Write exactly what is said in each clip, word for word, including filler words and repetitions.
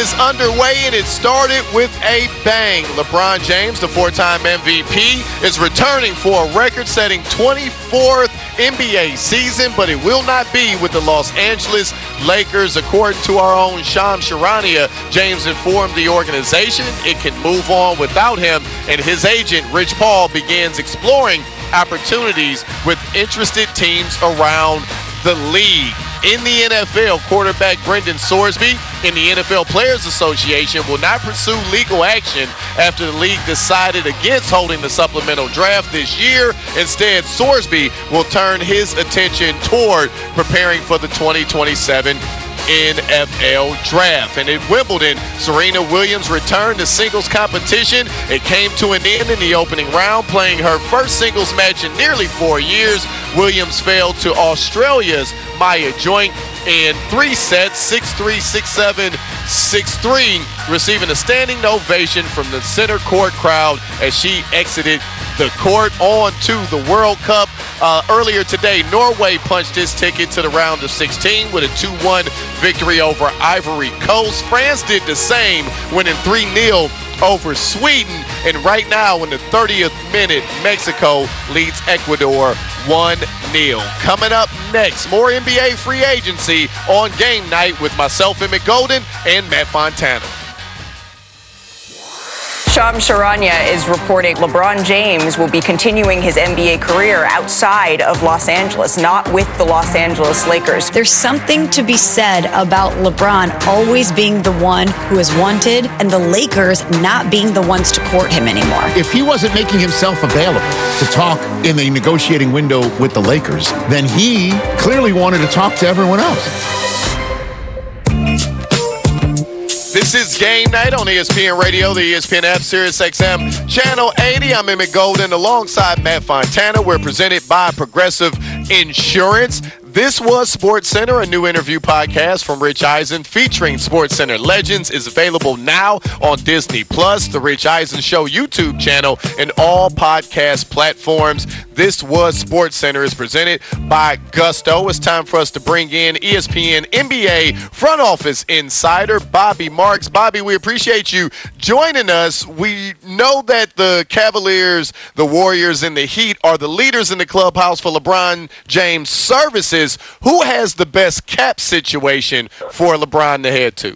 is underway, and it started with a bang. LeBron James, the four-time M V P, is returning for a record-setting twenty-fourth N B A season, but it will not be with the Los Angeles Lakers. According to our own Shams Charania, James informed the organization it can move on without him, and his agent, Rich Paul, begins exploring opportunities with interested teams around the league. In the N F L, quarterback Brendan Sorsby in the N F L Players Association will not pursue legal action after the league decided against holding the supplemental draft this year. Instead, Sorsby will turn his attention toward preparing for the twenty twenty-seven N F L Draft. And at Wimbledon, Serena Williams returned to singles competition. It came to an end in the opening round, playing her first singles match in nearly four years. Williams fell to Australia's Maya Joint in three sets, six three, six seven, six three, receiving a standing ovation from the center court crowd as she exited the court. On to the World Cup. Uh, earlier today, Norway punched its ticket to the round of sixteen with a two one victory over Ivory Coast. France did the same, winning three nil over Sweden. And right now, in the thirtieth minute, Mexico leads Ecuador one nil. Coming up next, more N B A free agency on Game Night with myself, Emmett Golden, and Matt Fontana. Shams Charania is reporting LeBron James will be continuing his N B A career outside of Los Angeles, not with the Los Angeles Lakers. There's something to be said about LeBron always being the one who is wanted and the Lakers not being the ones to court him anymore. If he wasn't making himself available to talk in the negotiating window with the Lakers, then he clearly wanted to talk to everyone else. This is Game Night on E S P N Radio, the E S P N app, Sirius X M, Channel eighty. I'm Emmett Golden alongside Matt Fontana. We're presented by Progressive Insurance. This was SportsCenter, a new interview podcast from Rich Eisen featuring SportsCenter legends, is available now on Disney Plus, the Rich Eisen Show YouTube channel, and all podcast platforms. This was SportsCenter is presented by Gusto. It's time for us to bring in E S P N N B A front office insider Bobby Marks. Bobby, we appreciate you joining us. We know that the Cavaliers, the Warriors, and the Heat are the leaders in the clubhouse for LeBron James services. Who has the best cap situation for LeBron to head to?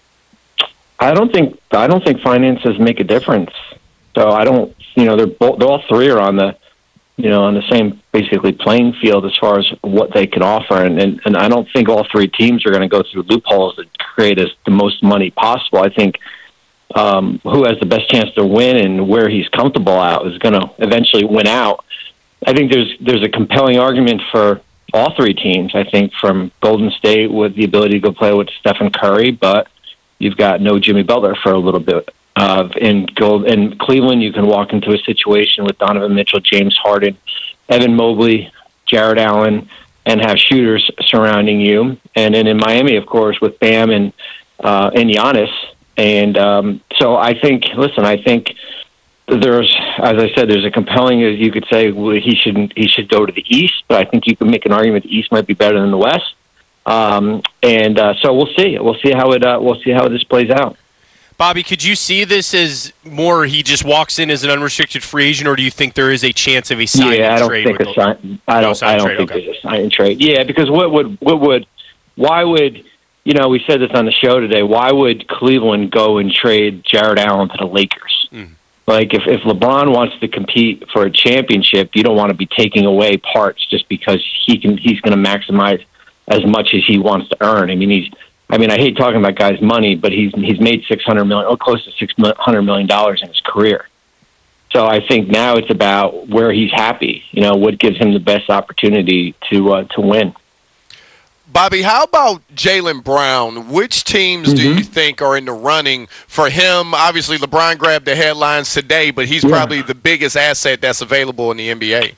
I don't think I don't think finances make a difference. So I don't, you know, they're both, they're all three are on the, you know, on the same basically playing field as far as what they can offer, and and, and I don't think all three teams are going to go through loopholes that create us the most money possible. I think um, who has the best chance to win and where he's comfortable out is going to eventually win out. I think there's there's a compelling argument for all three teams. I think from Golden State with the ability to go play with Stephen Curry, but you've got no Jimmy Butler for a little bit. Uh, in Gold in Cleveland, you can walk into a situation with Donovan Mitchell, James Harden, Evan Mobley, Jared Allen, and have shooters surrounding you. And then in Miami, of course, with Bam and uh, and Giannis. And um, so I think, listen, I think. There's, as I said, there's a compelling, as you could say, well, he should he should go to the East, but I think you can make an argument the East might be better than the West. Um, and uh, so we'll see. We'll see how it. Uh, we'll see how this plays out. Bobby, could you see this as more he just walks in as an unrestricted free agent, or do you think there is a chance of a sign yeah, and I don't trade? think a sign. I don't. No I don't trade, think okay. there's a sign and trade. Yeah, because what would what would why would you know? We said this on the show today. Why would Cleveland go and trade Jared Allen to the Lakers? Mm. Like, if, if LeBron wants to compete for a championship, you don't want to be taking away parts just because he can. He's going to maximize as much as he wants to earn. I mean, he's. I mean, I hate talking about guys' money, but he's he's made six hundred million, or close to six hundred million dollars in his career. So I think now it's about where he's happy. You know, what gives him the best opportunity to uh, to win. Bobby, how about Jaylen Brown? Which teams mm-hmm. do you think are in the running for him? Obviously, LeBron grabbed the headlines today, but he's yeah. probably the biggest asset that's available in the N B A.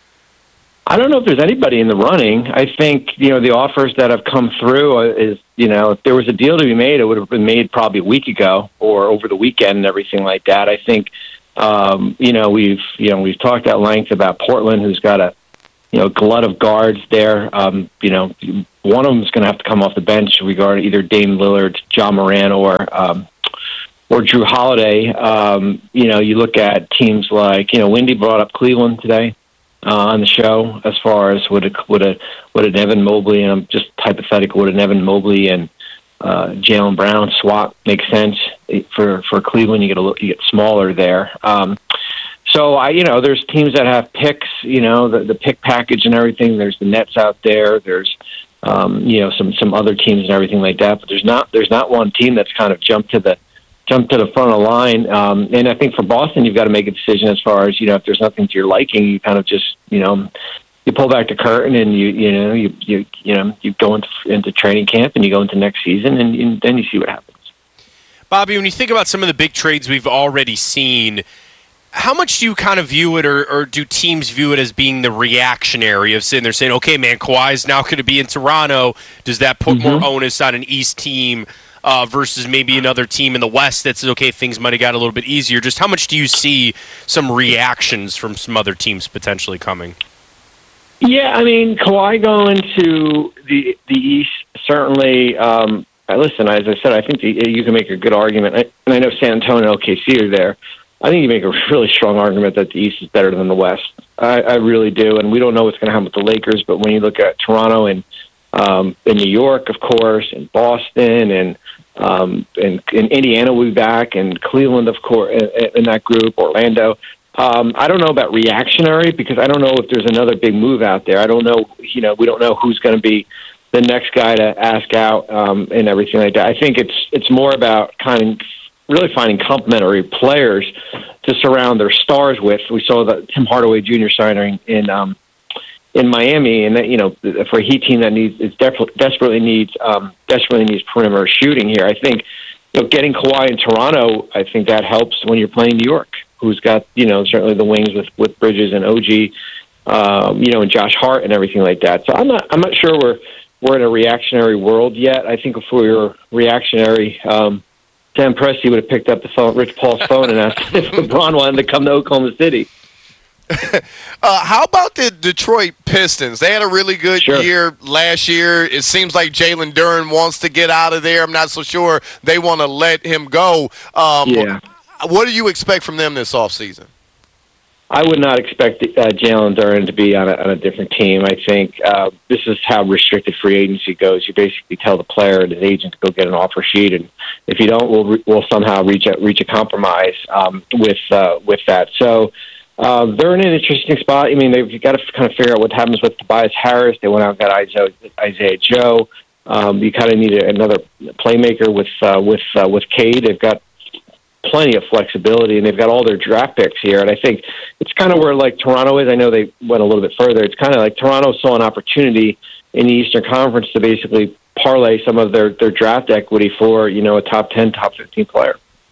I don't know if there's anybody in the running. I think, you know, the offers that have come through is, you know, if there was a deal to be made, it would have been made probably a week ago or over the weekend and everything like that. I think, um, you know, we've, you know, we've talked at length about Portland, who's got a you know, glut of guards there. Um, you know, one of them is going to have to come off the bench regarding either Dame Lillard, John Moran, or um, or Drew Holiday. Um, you know, you look at teams like, you know, Wendy brought up Cleveland today uh, on the show as far as would a, would a would an Evan Mobley, and I'm just hypothetical, would an Evan Mobley and uh, Jaylen Brown swap make sense for for Cleveland? You get a little, you get smaller there. Um, So, I, you know, there's teams that have picks, you know, the, the pick package and everything. There's the Nets out there. There's, um, you know, some, some other teams and everything like that. But there's not there's not one team that's kind of jumped to the jumped to the front of the line. Um, and I think for Boston, you've got to make a decision as far as, you know, if there's nothing to your liking, you kind of just, you know, you pull back the curtain and you you know you you you know you go into, into training camp and you go into next season and, and then you see what happens. Bobby, when you think about some of the big trades we've already seen, how much do you kind of view it, or, or do teams view it as being the reactionary of sitting there saying, okay, man, Kawhi's now going to be in Toronto. Does that put mm-hmm. more onus on an East team uh, versus maybe another team in the West that says, okay, things might have got a little bit easier? Just how much do you see some reactions from some other teams potentially coming? Yeah, I mean, Kawhi going to the the East, certainly. Um, listen, as I said, I think the, you can make a good argument. I, and I know San Antonio and O K C are there. I think you make a really strong argument that the East is better than the West. I, I really do, and we don't know what's going to happen with the Lakers. But when you look at Toronto and um, in New York, of course, and Boston, and um, and, and Indiana will be back, and Cleveland, of course, in, in that group, Orlando. Um, I don't know about reactionary because I don't know if there's another big move out there. I don't know, you know, we don't know who's going to be the next guy to ask out um, and everything like that. I think it's it's more about kind of really finding complementary players to surround their stars with. We saw the Tim Hardaway Junior signing in um, in Miami, and that, you know, for a Heat team that needs it def- desperately needs um, desperately needs perimeter shooting here. I think, you know, getting Kawhi in Toronto, I think that helps when you're playing New York, who's got, you know, certainly the wings with, with Bridges and O G, um, you know, and Josh Hart and everything like that. So I'm not I'm not sure we're we're in a reactionary world yet. I think if we were reactionary, um, Sam Presti would have picked up the phone, Rich Paul's phone, and asked if LeBron wanted to come to Oklahoma City. uh, how about the Detroit Pistons? They had a really good sure. year last year. It seems like Jalen Duren wants to get out of there. I'm not so sure they want to let him go. Um, yeah. What do you expect from them this offseason? I would not expect uh, Jalen Duren to be on a, on a different team. I think uh, this is how restricted free agency goes. You basically tell the player and his agent to go get an offer sheet, and if you don't, we'll re- we'll somehow reach a reach a compromise um, with uh, with that. So uh, they're in an interesting spot. I mean, they've got to kind of figure out what happens with Tobias Harris. They went out and got Isaiah, Isaiah Joe. Um, you kind of need another playmaker with uh, with uh, with Cade. They've got plenty of flexibility, and they've got all their draft picks here. And I think it's kind of where like Toronto is. I know they went a little bit further. It's kind of like Toronto saw an opportunity in the Eastern Conference to basically parlay some of their, their draft equity for, you know, a top ten, top fifteen player.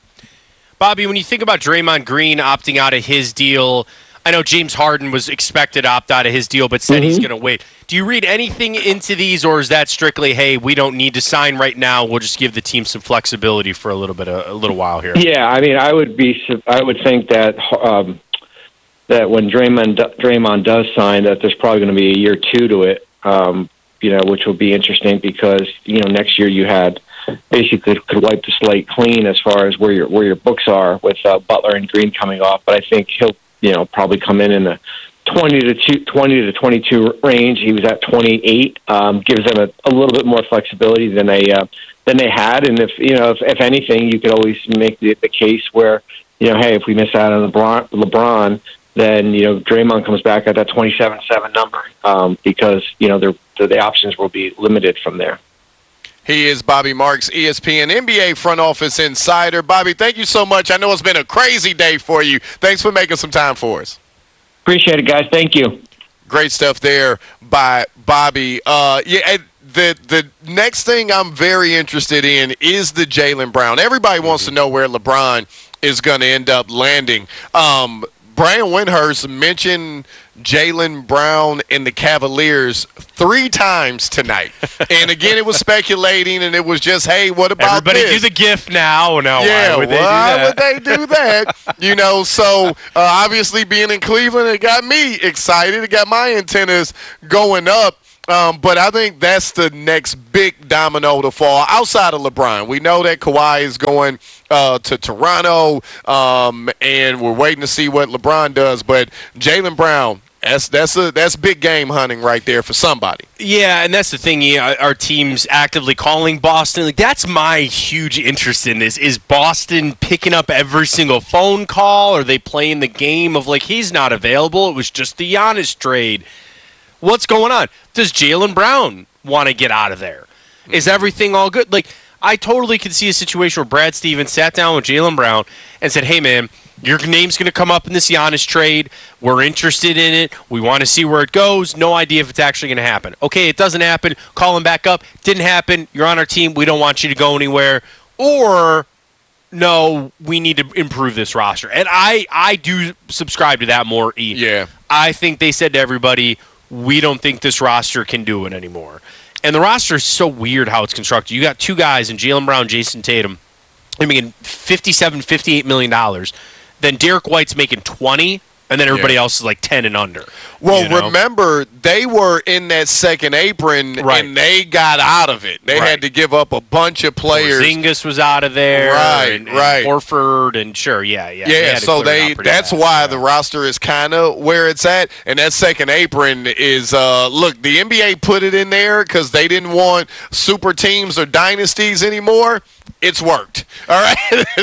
Bobby, when you think about Draymond Green opting out of his deal, I know James Harden was expected to opt out of his deal, but said mm-hmm. he's going to wait. Do you read anything into these, or is that strictly, hey, we don't need to sign right now, we'll just give the team some flexibility for a little bit, a, a little while here? Yeah, I mean, I would be, I would think that um, that when Draymond Draymond does sign, that there's probably going to be a year two to it, um, you know, which will be interesting because, you know, next year you had basically could wipe the slate clean as far as where your where your books are with uh, Butler and Green coming off, but I think he'll, you know, probably come in in the twenty to two, twenty to twenty-two range. He was at twenty-eight. Um, gives them a, a little bit more flexibility than they uh, than they had. And if you know, if, if anything, you could always make the, the case where, you know, hey, if we miss out on LeBron, LeBron, then you know Draymond comes back at that twenty-seven seven number um, because you know the the options will be limited from there. He is Bobby Marks, E S P N N B A front office insider. Bobby, thank you so much. I know it's been a crazy day for you. Thanks for making some time for us. Appreciate it, guys. Thank you. Great stuff there by Bobby. Uh, yeah, the the next thing I'm very interested in is the Jaylen Brown. Everybody wants to know where LeBron is going to end up landing. Um, Brian Windhorst mentioned Jaylen Brown and the Cavaliers three times tonight. And again, it was speculating, and it was just, hey, what about Everybody this? do the GIF now. No, yeah, why would they why do that? would they do that? You know, so uh, obviously being in Cleveland, it got me excited. It got my antennas going up. Um, but I think that's the next big domino to fall outside of LeBron. We know that Kawhi is going uh, to Toronto, um, and we're waiting to see what LeBron does. But Jaylen Brown, that's that's a that's big game hunting right there for somebody. Yeah, and that's the thing. Yeah, our team's actively calling Boston. Like, that's my huge interest in this. Is Boston picking up every single phone call? Are they playing the game of, like, he's not available? It was just the Giannis trade. What's going on? Does Jaylen Brown want to get out of there? Is everything all good? Like, I totally could see a situation where Brad Stevens sat down with Jaylen Brown and said, hey, man, your name's going to come up in this Giannis trade. We're interested in it. We want to see where it goes. No idea if it's actually going to happen. Okay, it doesn't happen. Call him back up. Didn't happen. You're on our team. We don't want you to go anywhere. Or, no, we need to improve this roster. And I, I do subscribe to that more, E. Yeah. I think they said to everybody, we don't think this roster can do it anymore. And the roster is so weird how it's constructed. You got two guys in Jaylen Brown, Jason Tatum. They're making fifty-seven, fifty-eight million dollars. Then Derek White's making twenty, and then everybody Yeah. else is like ten and under. Well, you know? remember, they were in that second apron, Right. and they got out of it. They Right. had to give up a bunch of players. Porzingis was out of there, Right, and, and right. Horford, and sure, yeah, yeah. Yeah, had to so clear it they out pretty that's fast, why yeah. the roster is kind of where it's at. And that second apron is, uh, look, the N B A put it in there because they didn't want super teams or dynasties anymore. It's worked. All right?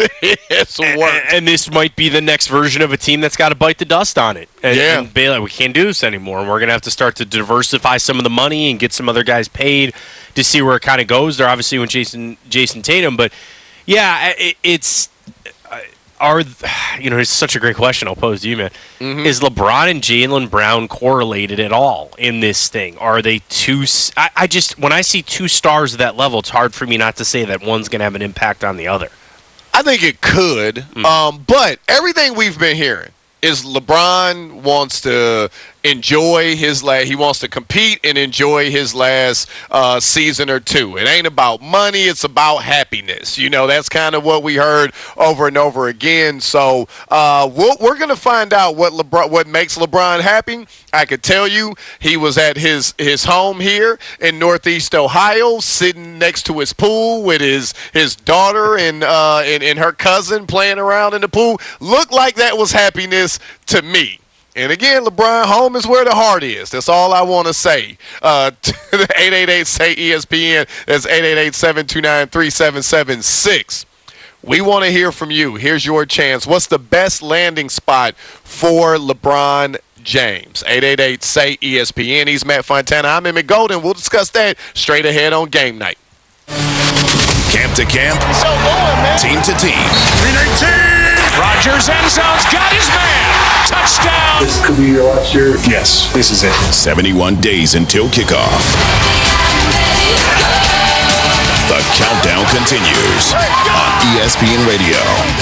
It's And, worked. and this might be the next version of a team that's got to bite the dust on it. And, Yeah. and be like, we can't do this anymore. And we're going to have to start to diversify some of the money and get some other guys paid to see where it kind of goes. They're obviously with Jason Jason Tatum. But, yeah, it, it's uh, – are you know, it's such a great question I'll pose to you, man. Mm-hmm. Is LeBron and Jaylen Brown correlated at all in this thing? Are they two – I, I just – when I see two stars at that level, it's hard for me not to say that one's going to have an impact on the other. I think it could. Mm. Um, but everything we've been hearing is LeBron wants to enjoy his last, he wants to compete and enjoy his last uh, season or two. It ain't about money, it's about happiness. You know, that's kind of what we heard over and over again. So uh, we'll, we're going to find out what LeBron, what makes LeBron happy. I could tell you he was at his, his home here in Northeast Ohio, sitting next to his pool with his, his daughter and, uh, and, and her cousin playing around in the pool. Looked like that was happiness to me. And again, LeBron, home is where the heart is. That's all I want to say. Uh, eight eight eight, S A Y, E S P N. That's eight eight eight, seven two nine, three seven seven six. We want to hear from you. Here's your chance. What's the best landing spot for LeBron James? eight eight eight, S A Y, E S P N. He's Matt Fontana. I'm Emmett Golden. We'll discuss that straight ahead on Game Night. Camp to camp, So going, man. team to team. three nineteen. Rodgers end zone's got his man. Touchdown. This could be your last year. Yes, this is it. seventy-one days until kickoff. The countdown continues on E S P N Radio.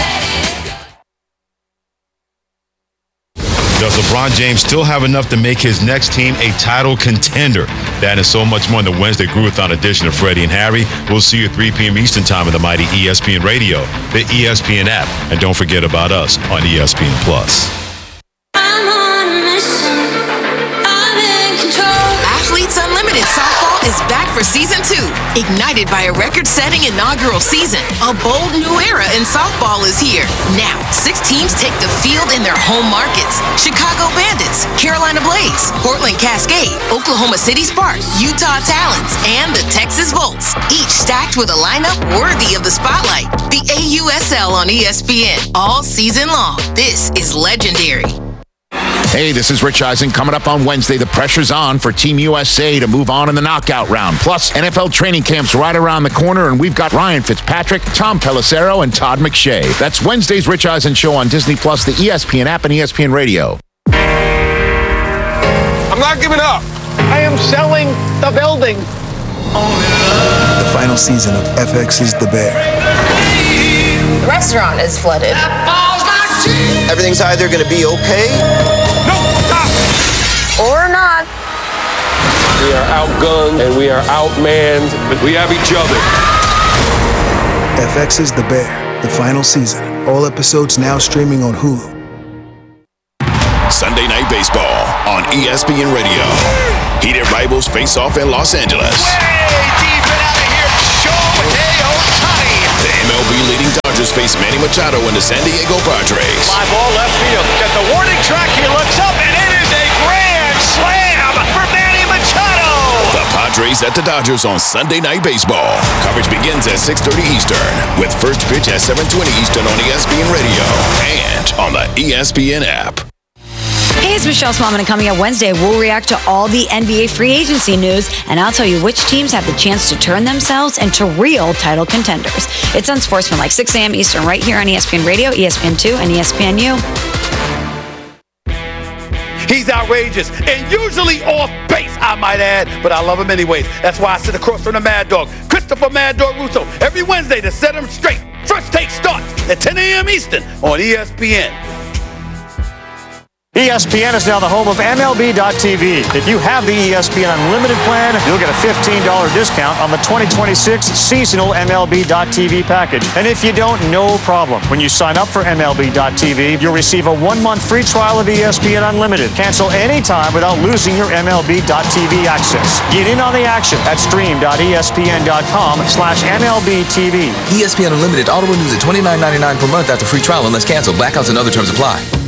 Does LeBron James still have enough to make his next team a title contender? That and so much more in the Wednesday Groovathon edition of Freddie and Harry. We'll see you at three p.m. Eastern Time on the mighty E S P N Radio, the E S P N app, and don't forget about us on E S P N Plus. I'm on a mission. I'm in control. Athletes Unlimited Softball is back for season two. Ignited by a record-setting inaugural season, a bold new era in softball is here. Now, six teams take the field in their home markets. Chicago Bandits, Carolina Blaze, Portland Cascade, Oklahoma City Sparks, Utah Talons, and the Texas Volts. Each stacked with a lineup worthy of the spotlight. The A U S L on E S P N all season long. This is legendary. Hey, this is Rich Eisen. Coming up on Wednesday, the pressure's on for Team U S A to move on in the knockout round. Plus, N F L training camps right around the corner, and we've got Ryan Fitzpatrick, Tom Pelissero, and Todd McShay. That's Wednesday's Rich Eisen Show on Disney Plus, the E S P N app, and E S P N Radio. I'm not giving up. I am selling the building. The final season of F X's The Bear. The restaurant is flooded. Falls like Everything's either going to be okay or not. We are outgunned and we are outmanned, but we have each other. F X's The Bear, the final season. All episodes now streaming on Hulu. Sunday Night Baseball on E S P N Radio. Heated rivals face off in Los Angeles. Way deep and out of here, Shohei Ohtani. The M L B leading Dodgers face Manny Machado and the San Diego Padres. Fly ball left field. Get the warning track. He looks up, and it is a grand slam for Manny Machado. The Padres at the Dodgers on Sunday Night Baseball. Coverage begins at six thirty Eastern with first pitch at seven twenty Eastern on E S P N Radio and on the E S P N app. Hey, it's Michelle Smallman, and coming up Wednesday, we'll react to all the N B A free agency news, and I'll tell you which teams have the chance to turn themselves into real title contenders. It's Unsportsmanlike, six a.m. Eastern, right here on E S P N Radio, E S P N two, and E S P N U. He's outrageous and usually off base, I might add, but I love him anyways. That's why I sit across from the Mad Dog, Christopher Mad Dog Russo, every Wednesday to set him straight. First Take starts at ten a.m. Eastern on E S P N. E S P N is now the home of M L B dot T V. If you have the E S P N Unlimited plan, you'll get a fifteen dollars discount on the twenty twenty-six seasonal M L B dot T V package. And if you don't, no problem. When you sign up for M L B dot T V, you'll receive a one-month free trial of E S P N Unlimited. Cancel anytime without losing your M L B dot T V access. Get in on the action at stream dot E S P N dot com slash M L B T V. E S P N Unlimited auto renews at twenty-nine ninety-nine per month after free trial unless canceled. Blackouts and other terms apply.